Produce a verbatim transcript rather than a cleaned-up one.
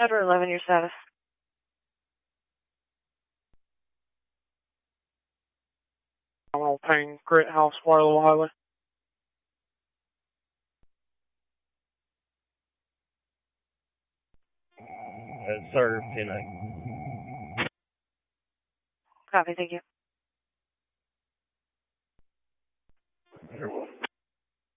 Edward eleven, your status. I'm on Payne, Grit House, Waterloo Highway. Uh, sir, ten eight. Copy, thank you.